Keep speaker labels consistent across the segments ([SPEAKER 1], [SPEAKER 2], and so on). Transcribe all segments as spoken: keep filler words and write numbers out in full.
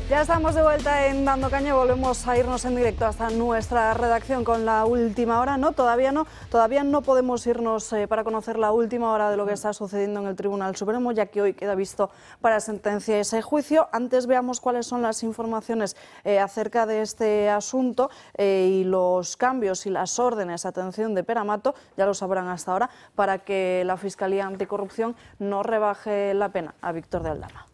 [SPEAKER 1] Ya estamos de vuelta en Dando Caña, volvemos a irnos en directo hasta nuestra redacción con la última hora. No, todavía no, todavía no podemos irnos eh, para conocer la última hora de lo que está sucediendo en el Tribunal Supremo, ya que hoy queda visto para sentencia ese juicio. Antes veamos cuáles son las informaciones eh, acerca de este asunto eh, y los cambios y las órdenes, atención, de Pere-Mato, ya lo sabrán hasta ahora, para que la Fiscalía Anticorrupción no rebaje la pena a Víctor de Aldama.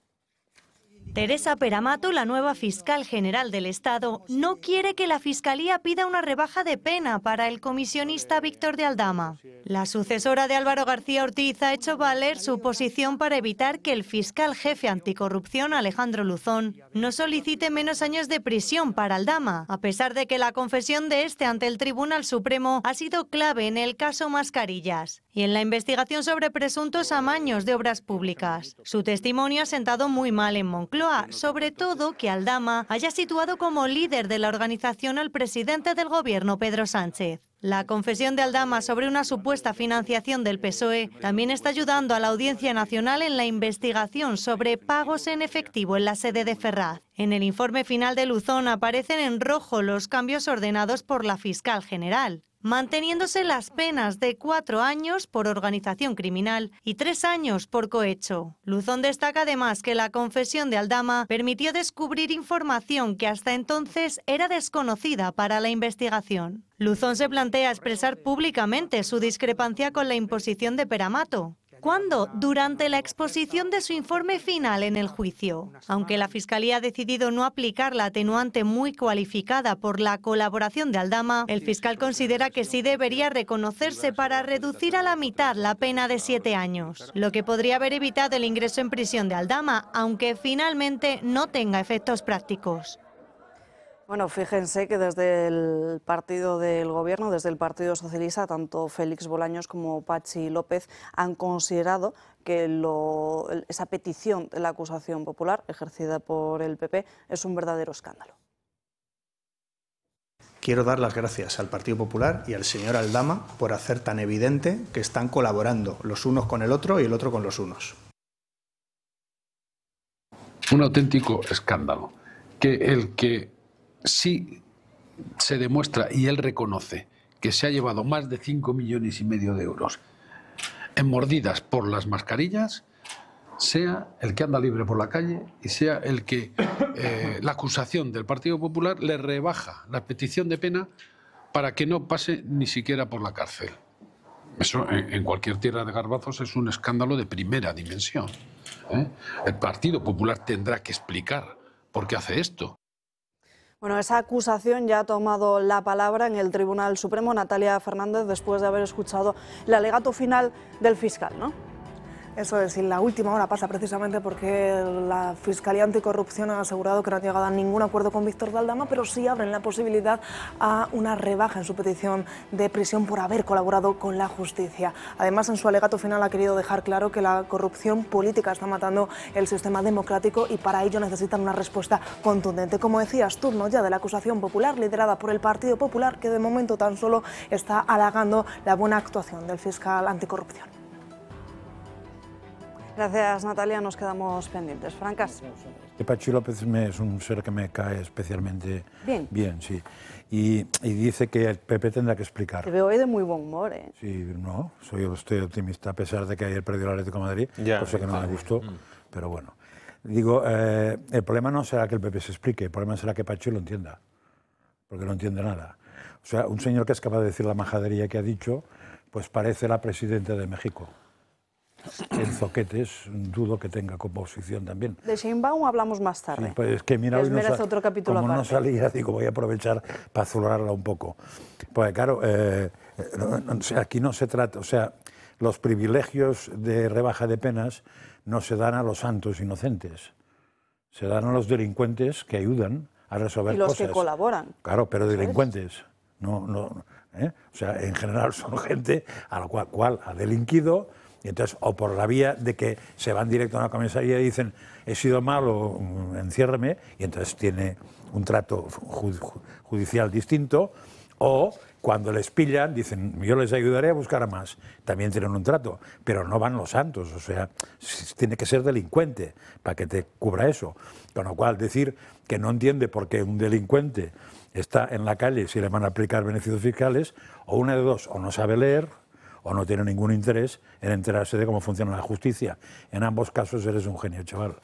[SPEAKER 2] Teresa Pere-Mato, la nueva fiscal general del Estado, no quiere que la Fiscalía pida una rebaja de pena para el comisionista Víctor de Aldama. La sucesora de Álvaro García Ortiz ha hecho valer su posición para evitar que el fiscal jefe anticorrupción, Alejandro Luzón, no solicite menos años de prisión para Aldama, a pesar de que la confesión de este ante el Tribunal Supremo ha sido clave en el caso Mascarillas y en la investigación sobre presuntos amaños de obras públicas. Su testimonio ha sentado muy mal en Moncloa, sobre todo que Aldama haya situado como líder de la organización al presidente del gobierno, Pedro Sánchez. La confesión de Aldama sobre una supuesta financiación del P S O E también está ayudando a la Audiencia Nacional en la investigación sobre pagos en efectivo en la sede de Ferraz. En el informe final de Luzón aparecen en rojo los cambios ordenados por la fiscal general, manteniéndose las penas de cuatro años por organización criminal y tres años por cohecho. Luzón destaca además que la confesión de Aldama permitió descubrir información que hasta entonces era desconocida para la investigación. Luzón se plantea expresar públicamente su discrepancia con la imposición de Pere-Mato. ¿Cuándo? Durante la exposición de su informe final en el juicio. Aunque la Fiscalía ha decidido no aplicar la atenuante muy cualificada por la colaboración de Aldama, el fiscal considera que sí debería reconocerse para reducir a la mitad la pena de siete años, lo que podría haber evitado el ingreso en prisión de Aldama, aunque finalmente no tenga efectos prácticos.
[SPEAKER 1] Bueno, fíjense que desde el partido del Gobierno, desde el Partido Socialista, tanto Félix Bolaños como Patxi López han considerado que lo, esa petición de la acusación popular ejercida por el P P es un verdadero escándalo.
[SPEAKER 3] Quiero dar las gracias al Partido Popular y al señor Aldama por hacer tan evidente que están colaborando los unos con el otro y el otro con los unos.
[SPEAKER 4] Un auténtico escándalo. Que el que sí se demuestra y él reconoce que se ha llevado más de cinco millones y medio de euros en mordidas por las mascarillas, sea el que anda libre por la calle y sea el que eh, la acusación del Partido Popular le rebaja la petición de pena para que no pase ni siquiera por la cárcel. Eso en, en cualquier tierra de garbazos es un escándalo de primera dimensión, ¿eh? El Partido Popular tendrá que explicar por qué hace esto.
[SPEAKER 1] Bueno, esa acusación ya ha tomado la palabra en el Tribunal Supremo Natalia Fernández después de haber escuchado el alegato final del fiscal, ¿no?
[SPEAKER 5] Eso es, y la última hora pasa precisamente porque la Fiscalía Anticorrupción ha asegurado que no han llegado a ningún acuerdo con Víctor de Aldama, pero sí abren la posibilidad a una rebaja en su petición de prisión por haber colaborado con la justicia. Además, en su alegato final ha querido dejar claro que la corrupción política está matando el sistema democrático y para ello necesitan una respuesta contundente. Como decías, turno ya de la acusación popular liderada por el Partido Popular, que de momento tan solo está halagando la buena actuación del fiscal anticorrupción.
[SPEAKER 1] Gracias, Natalia. Nos quedamos pendientes. Francas.
[SPEAKER 6] Patxi López me, es un ser que me cae especialmente
[SPEAKER 1] bien,
[SPEAKER 6] bien sí. Y, y dice que el P P tendrá que explicar.
[SPEAKER 1] Te veo hoy de muy buen humor, ¿eh?
[SPEAKER 6] Sí, no, soy, estoy optimista, a pesar de que ayer perdió el Atlético de Madrid, yeah, cosa que no me gustó, mm. pero bueno. Digo, eh, el problema no será que el P P se explique, el problema será que Patxi lo entienda, porque no entiende nada. O sea, un señor que es capaz de decir la majadería que ha dicho, pues parece la presidenta de México. En zoquetes, dudo que tenga composición también.
[SPEAKER 1] De Sheinbaum hablamos más tarde.
[SPEAKER 6] Sí, pues es que mira, hoy no
[SPEAKER 1] merece otro capítulo
[SPEAKER 6] como
[SPEAKER 1] aparte.
[SPEAKER 6] no salía, digo, voy a aprovechar para azulorarla un poco. Pues claro, eh, no, no, aquí no se trata, o sea, los privilegios de rebaja de penas no se dan a los santos inocentes, se dan a los delincuentes que ayudan a resolver cosas.
[SPEAKER 1] Y los
[SPEAKER 6] cosas.
[SPEAKER 1] que colaboran.
[SPEAKER 6] Claro, pero delincuentes, no, no, ¿eh? O sea, en general son gente a la cual, cual ha delinquido. Y entonces, o por la vía de que se van directo a una comisaría y dicen, he sido malo, enciérreme, y entonces tiene un trato judicial distinto, O cuando les pillan, dicen, yo les ayudaré a buscar a más. También tienen un trato, pero no van los santos. O sea, tiene que ser delincuente para que te cubra eso. Con lo cual, decir que no entiende por qué un delincuente está en la calle si le van a aplicar beneficios fiscales, o una de dos, o no sabe leer, o no tiene ningún interés en enterarse de cómo funciona la justicia. En ambos casos eres un genio, chaval.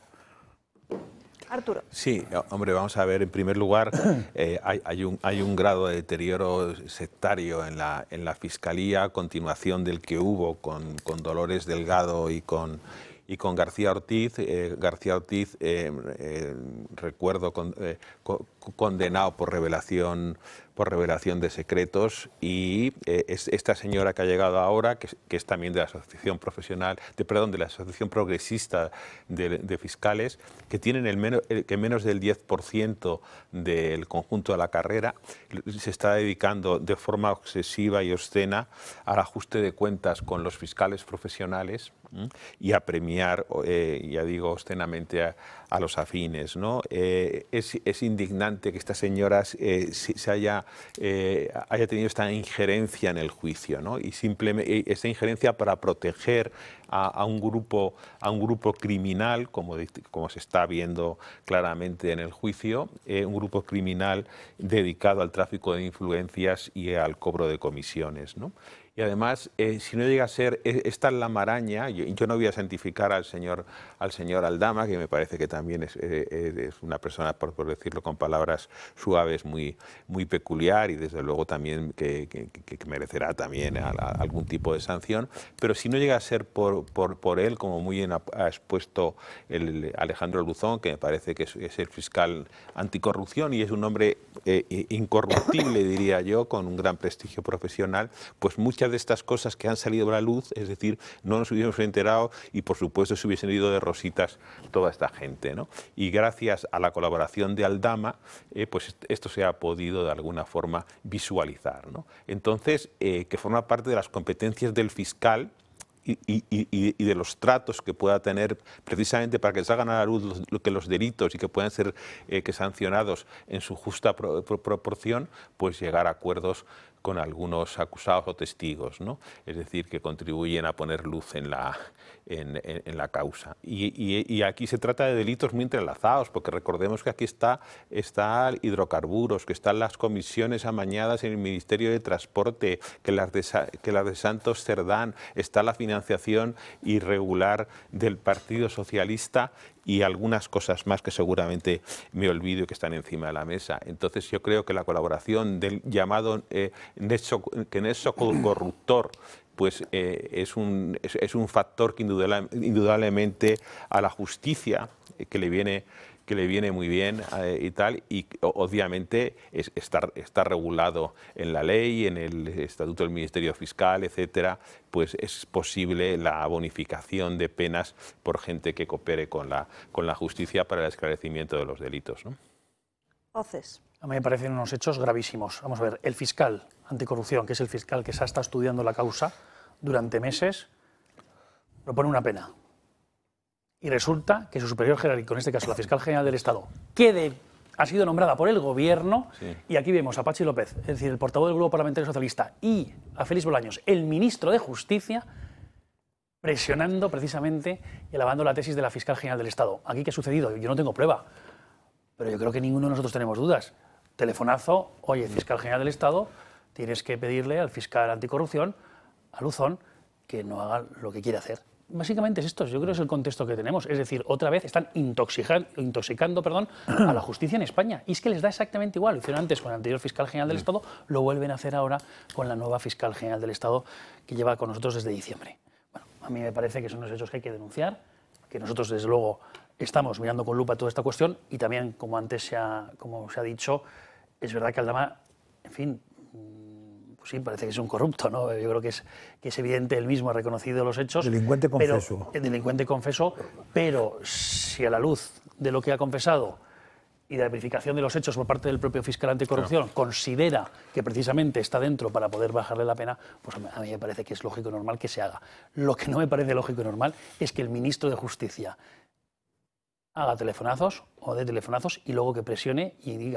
[SPEAKER 1] Arturo.
[SPEAKER 7] Sí, hombre, vamos a ver, en primer lugar, eh, hay, hay, un, hay un grado de deterioro sectario en la, en la Fiscalía, a continuación del que hubo con, con Dolores Delgado y con, y con García Ortiz. Eh, García Ortiz, eh, eh, recuerdo, con, eh, co condenado por revelación, por revelación de secretos, y eh, es esta señora que ha llegado ahora, que, que es también de la Asociación Profesional, de, perdón, de la Asociación Progresista de, de Fiscales, que tienen el menos, el, que menos del diez por ciento del conjunto de la carrera, se está dedicando de forma obsesiva y obscena al ajuste de cuentas con los fiscales profesionales, ¿m? Y a premiar, eh, ya digo, obscenamente a, a los afines, ¿no? Eh, es, es indignante que esta señora eh, se haya, eh, haya tenido esta injerencia en el juicio, ¿no? Y simplemente esta injerencia para proteger a, a, un grupo, a un grupo criminal, como, como se está viendo claramente en el juicio, eh, un grupo criminal dedicado al tráfico de influencias y al cobro de comisiones, ¿no? Y además, eh, si no llega a ser esta la maraña, yo, yo no voy a santificar al señor, al señor Aldama, que me parece que también es, eh, es una persona, por, por decirlo con palabras suaves, muy, muy peculiar, y desde luego también que, que, que merecerá también a, a algún tipo de sanción, pero si no llega a ser por, por, por él, como muy bien ha, ha expuesto el Alejandro Luzón, que me parece que es, es el fiscal anticorrupción y es un hombre eh, incorruptible, diría yo, con un gran prestigio profesional, pues muchas de estas cosas que han salido a la luz, es decir, no nos hubiéramos enterado y por supuesto se hubiesen ido de rositas toda esta gente, ¿no? Y gracias a la colaboración de Aldama, eh, pues esto se ha podido de alguna forma visualizar, ¿no? Entonces, eh, que forma parte de las competencias del fiscal y, y, y, y de los tratos que pueda tener precisamente para que salgan a la luz los, que los delitos y que puedan ser eh, que sancionados en su justa pro, pro, proporción, pues llegar a acuerdos con algunos acusados o testigos, ¿no? Es decir, que contribuyen a poner luz en la, en, en, en la causa. Y, y, y aquí se trata de delitos muy entrelazados, porque recordemos que aquí está, está hidrocarburos, que están las comisiones amañadas en el Ministerio de Transporte, que las de, que las de Santos Cerdán, está la financiación irregular del Partido Socialista y algunas cosas más que seguramente me olvido y que están encima de la mesa. Entonces yo creo que la colaboración del llamado eh, nexo, que nexo corruptor pues eh, es, un, es, es un factor que indudable, indudablemente a la justicia eh, que le viene que le viene muy bien eh, y tal, y obviamente es, está, está regulado en la ley, en el Estatuto del Ministerio Fiscal, etcétera, pues es posible la bonificación de penas por gente que coopere con la, con la justicia para el esclarecimiento de los delitos, ¿no?
[SPEAKER 1] Voces.
[SPEAKER 8] A mí me parecen unos hechos gravísimos. Vamos a ver, el fiscal anticorrupción, que es el fiscal que se ha estado estudiando la causa durante meses, propone una pena. Y resulta que su superior jerárquico, en este caso la fiscal general del Estado, que de, ha sido nombrada por el Gobierno, sí. Y aquí vemos a Pachi López, es decir, el portavoz del Grupo Parlamentario Socialista, y a Félix Bolaños, el ministro de Justicia, presionando precisamente y alabando la tesis de la fiscal general del Estado. ¿Aquí qué ha sucedido? Yo no tengo prueba, pero yo creo que ninguno de nosotros tenemos dudas. Telefonazo, oye, fiscal general del Estado, tienes que pedirle al fiscal anticorrupción, a Luzón, que no haga lo que quiere hacer. Básicamente es esto, yo creo que es el contexto que tenemos. Es decir, otra vez están intoxicando, intoxicando perdón, a la justicia en España. Y es que les da exactamente igual. Lo hicieron antes con el anterior fiscal general del Estado, lo vuelven a hacer ahora con la nueva fiscal general del Estado que lleva con nosotros desde diciembre. Bueno, a mí me parece que son unos hechos que hay que denunciar, que nosotros desde luego estamos mirando con lupa toda esta cuestión y también, como antes se ha, como se ha dicho, es verdad que Aldama, en fin, pues sí, parece que es un corrupto, ¿no? Yo creo que es, que es evidente, él mismo ha reconocido los hechos.
[SPEAKER 6] Delincuente confeso.
[SPEAKER 8] Pero, delincuente confeso, pero si a la luz de lo que ha confesado y de la verificación de los hechos por parte del propio fiscal anticorrupción claro. considera que precisamente está dentro para poder bajarle la pena, pues a mí me parece que es lógico y normal que se haga. Lo que no me parece lógico y normal es que el ministro de Justicia haga telefonazos o dé telefonazos y luego que presione y diga,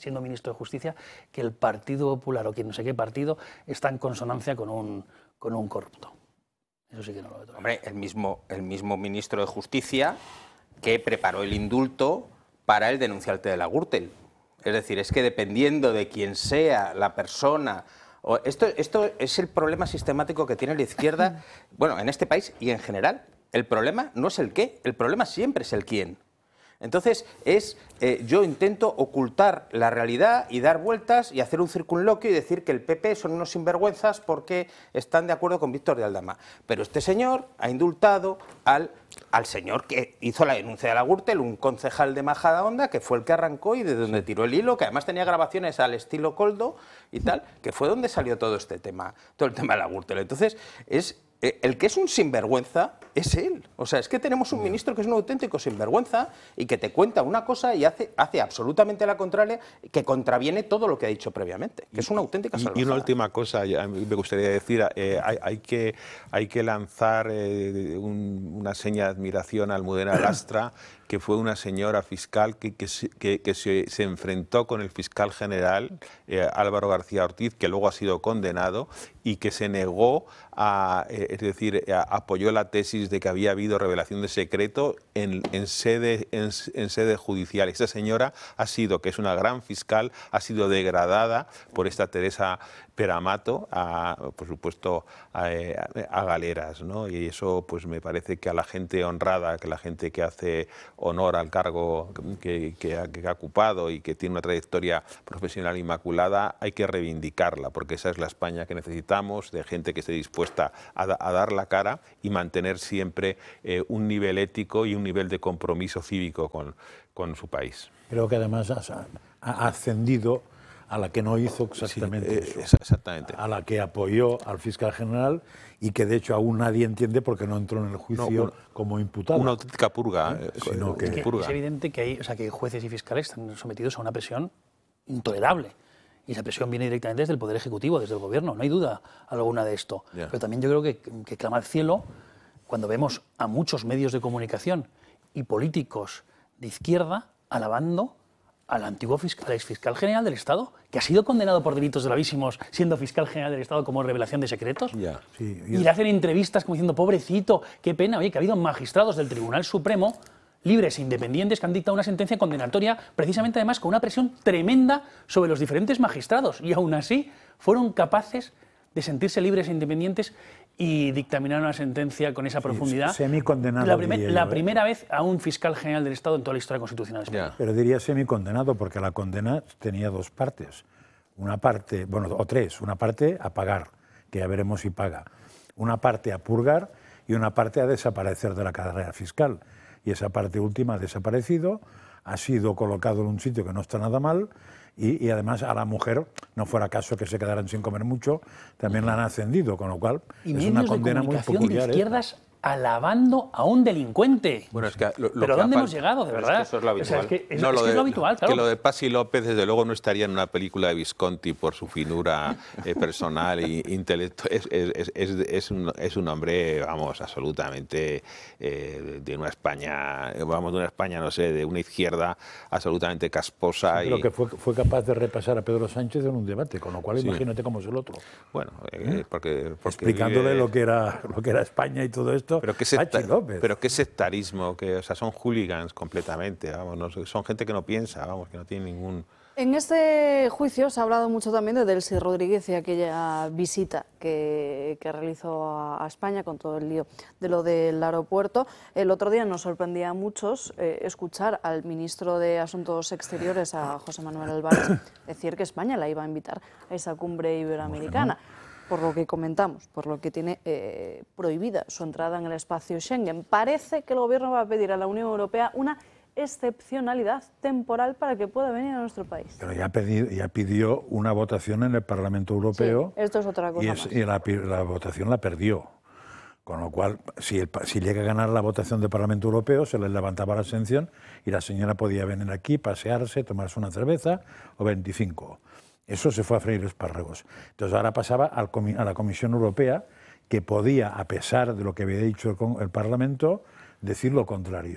[SPEAKER 8] siendo ministro de Justicia, que el Partido Popular o quien no sé qué partido está en consonancia con un, con un corrupto. Eso sí que no lo veo.
[SPEAKER 9] Hombre, el mismo, el mismo ministro de Justicia que preparó el indulto para el denunciante de la Gürtel. Es decir, es que dependiendo de quién sea la persona... o esto, esto es el problema sistemático que tiene la izquierda, bueno, en este país y en general. El problema no es el qué, el problema siempre es el quién. Entonces, es, eh, yo intento ocultar la realidad y dar vueltas y hacer un circunloquio y decir que el P P son unos sinvergüenzas porque están de acuerdo con Víctor de Aldama. Pero este señor ha indultado al, al señor que hizo la denuncia de la Gürtel, un concejal de Majadahonda, que fue el que arrancó y de donde tiró el hilo, que además tenía grabaciones al estilo Coldo y tal, que fue donde salió todo este tema, todo el tema de la Gürtel. Entonces, es... el que es un sinvergüenza es él. O sea, es que tenemos un ministro que es un auténtico sinvergüenza y que te cuenta una cosa y hace, hace absolutamente la contraria, que contraviene todo lo que ha dicho previamente, que es una auténtica salvajada.
[SPEAKER 7] Y una última cosa, ya me gustaría decir, eh, hay, hay, que, hay que lanzar eh, un, una seña de admiración a Almudena Lastra, que fue una señora fiscal que, que, que, que se, se enfrentó con el fiscal general eh, Álvaro García Ortiz, que luego ha sido condenado, y que se negó a, eh, es decir, a, apoyó la tesis de que había habido revelación de secreto en, en, sede, en, en sede judicial. Esa señora ha sido, que es una gran fiscal, ha sido degradada por esta Teresa Peramato, a, por supuesto, a, a galeras, ¿no? Y eso, pues me parece que a la gente honrada, que la gente que hace honor al cargo que, que, ha, que ha ocupado y que tiene una trayectoria profesional inmaculada, hay que reivindicarla, porque esa es la España que necesitamos, de gente que esté dispuesta a, a dar la cara y mantener siempre eh, un nivel ético y un nivel de compromiso cívico con, con su país.
[SPEAKER 6] Creo que además ha, ha ascendido a la que no hizo exactamente
[SPEAKER 7] sí, eh,
[SPEAKER 6] eso,
[SPEAKER 7] exactamente.
[SPEAKER 6] A la que apoyó al fiscal general y que de hecho aún nadie entiende porque no entró en el juicio no, una,
[SPEAKER 7] como
[SPEAKER 6] imputado.
[SPEAKER 7] Una auténtica purga.
[SPEAKER 6] ¿Eh? Sino que,
[SPEAKER 8] es, que
[SPEAKER 7] purga.
[SPEAKER 8] Es evidente que, hay, o sea, que jueces y fiscales están sometidos a una presión intolerable. Y esa presión viene directamente desde el Poder Ejecutivo, desde el Gobierno, no hay duda alguna de esto. Yeah. Pero también yo creo que, que clama al cielo cuando vemos a muchos medios de comunicación y políticos de izquierda alabando al antiguo fiscal, al exfiscal general del Estado, que ha sido condenado por delitos gravísimos siendo fiscal general del Estado como revelación de secretos.
[SPEAKER 7] Yeah.
[SPEAKER 6] Sí,
[SPEAKER 8] y le hacen entrevistas como diciendo, pobrecito, qué pena, oye, que ha habido magistrados del Tribunal Supremo libres e independientes que han dictado una sentencia condenatoria, precisamente además con una presión tremenda sobre los diferentes magistrados, y aún así fueron capaces de sentirse libres e independientes y dictaminar una sentencia con esa sí, profundidad.
[SPEAKER 6] Semicondenado.
[SPEAKER 8] La, primer, la
[SPEAKER 6] yo,
[SPEAKER 8] primera
[SPEAKER 6] ¿eh?
[SPEAKER 8] vez a un fiscal general del Estado en toda la historia constitucional española.
[SPEAKER 6] Yeah. Pero diría semicondenado porque la condena tenía dos partes. Una parte, bueno, o tres. Una parte a pagar, que ya veremos si paga. Una parte a purgar y una parte a desaparecer de la carrera fiscal. Y esa parte última ha desaparecido, ha sido colocado en un sitio que no está nada mal y, y además a la mujer, no fuera caso que se quedaran sin comer mucho, también la han ascendido, con lo cual
[SPEAKER 8] y
[SPEAKER 6] es una condena muy peculiar.
[SPEAKER 8] De izquierdas, ¿eh? Alabando a un delincuente.
[SPEAKER 7] Bueno, es que lo, lo
[SPEAKER 8] ¿Pero
[SPEAKER 7] que
[SPEAKER 8] dónde hemos llegado, de verdad?
[SPEAKER 7] Es que eso es lo habitual.
[SPEAKER 8] O sea, es que es,
[SPEAKER 7] no,
[SPEAKER 8] es,
[SPEAKER 7] lo,
[SPEAKER 8] que
[SPEAKER 7] de,
[SPEAKER 8] es lo habitual, claro.
[SPEAKER 7] Que lo de Paz y López, desde luego, no estaría en una película de Visconti por su finura eh, personal e intelectual. Es, es, es, es, un, es un hombre, vamos, absolutamente eh, de una España, vamos, de una España, no sé, de una izquierda absolutamente casposa.
[SPEAKER 6] Sí, pero
[SPEAKER 7] y...
[SPEAKER 6] que fue, fue capaz de repasar a Pedro Sánchez en un debate, con lo cual sí. Imagínate cómo es el otro.
[SPEAKER 7] Bueno, eh, ¿Eh? Porque, porque...
[SPEAKER 6] explicándole
[SPEAKER 7] vive...
[SPEAKER 6] lo, que era, lo que era España y todo esto.
[SPEAKER 7] Pero que se Pero qué sectarismo, que, o sea, son hooligans completamente, vamos, no, son gente que no piensa, vamos, que no tiene ningún...
[SPEAKER 1] En este juicio se ha hablado mucho también de Delcy Rodríguez y aquella visita que, que realizó a, a España con todo el lío de lo del aeropuerto. El otro día nos sorprendía a muchos eh, escuchar al ministro de Asuntos Exteriores, a José Manuel Álvarez, decir que España la iba a invitar a esa cumbre iberoamericana. Por lo que comentamos, por lo que tiene eh, prohibida su entrada en el espacio Schengen. Parece que el Gobierno va a pedir a la Unión Europea una excepcionalidad temporal para que pueda venir a nuestro país.
[SPEAKER 6] Pero ya, pedí, ya pidió una votación en el Parlamento Europeo.
[SPEAKER 1] Sí, esto es otra cosa
[SPEAKER 6] y, es,
[SPEAKER 1] más.
[SPEAKER 6] y la, la votación la perdió. Con lo cual, si, el, si llega a ganar la votación del Parlamento Europeo, se les levantaba la exención y la señora podía venir aquí, pasearse, tomarse una cerveza o veinticinco. Eso se fue a freír espárragos. Entonces ahora pasaba al comi a la Comisión Europea, que podía, a pesar de lo que había dicho el, el Parlamento, decir lo contrario.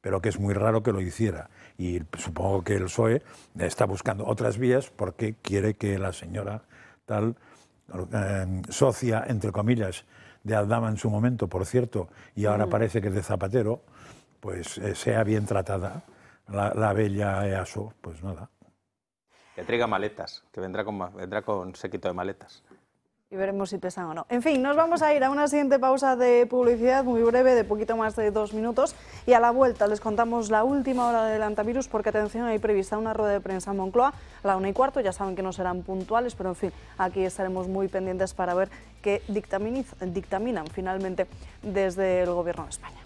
[SPEAKER 6] pero que es muy raro que lo hiciera. Y supongo que el P S O E está buscando otras vías porque quiere que la señora tal, eh, socia, entre comillas, de Aldama en su momento, por cierto, y ahora mm. parece que es de Zapatero, pues eh, sea bien tratada la, la bella E A S O, pues nada.
[SPEAKER 9] Que traiga maletas, que vendrá con, vendrá con séquito de maletas.
[SPEAKER 1] Y veremos si pesan o no. En fin, nos vamos a ir a una siguiente pausa de publicidad muy breve, de poquito más de dos minutos, y a la vuelta les contamos la última hora del antivirus, porque atención, hay prevista una rueda de prensa en Moncloa a la una y cuarto, ya saben que no serán puntuales, pero en fin, aquí estaremos muy pendientes para ver qué dictaminan finalmente desde el Gobierno de España.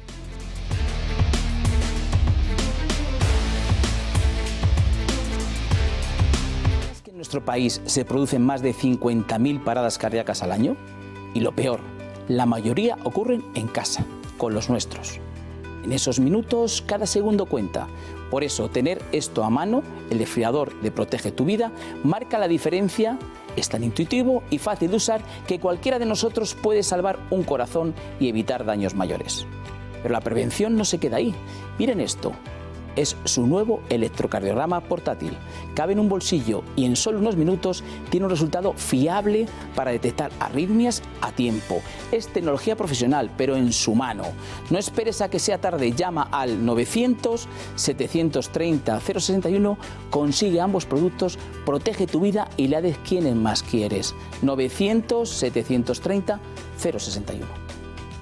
[SPEAKER 10] En nuestro país se producen más de cincuenta mil paradas cardíacas al año y lo peor, la mayoría ocurren en casa, con los nuestros. En esos minutos cada segundo cuenta. Por eso tener esto a mano, el desfibrilador de Protege tu Vida, marca la diferencia, es tan intuitivo y fácil de usar que cualquiera de nosotros puede salvar un corazón y evitar daños mayores. Pero la prevención no se queda ahí. Miren esto. Es su nuevo electrocardiograma portátil. Cabe en un bolsillo y en solo unos minutos tiene un resultado fiable para detectar arritmias a tiempo. Es tecnología profesional, pero en su mano. No esperes a que sea tarde, llama al novecientos, setecientos treinta, cero sesenta y uno, consigue ambos productos, protege tu vida y la de quienes más quieres. novecientos, setecientos treinta, cero sesenta y uno.